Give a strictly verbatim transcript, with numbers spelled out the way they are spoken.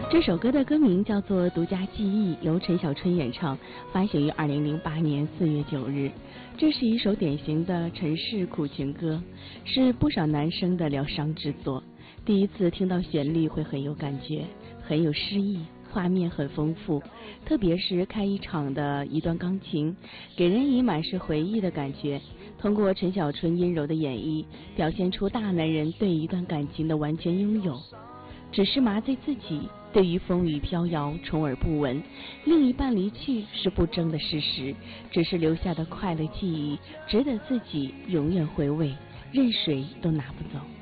这首歌的歌名叫做《独家记忆》，由陈小春演唱，发行于二零零八年四月九日。这是一首典型的城市苦情歌，是不少男生的疗伤之作。第一次听到旋律会很有感觉，很有诗意，画面很丰富，特别是开一场的一段钢琴，给人以满是回忆的感觉。通过陈小春阴柔的演绎，表现出大男人对一段感情的完全拥有。只是麻醉自己，对于风雨飘摇充耳不闻，另一半离去是不争的事实，只是留下的快乐记忆，值得自己永远回味，任谁都拿不走。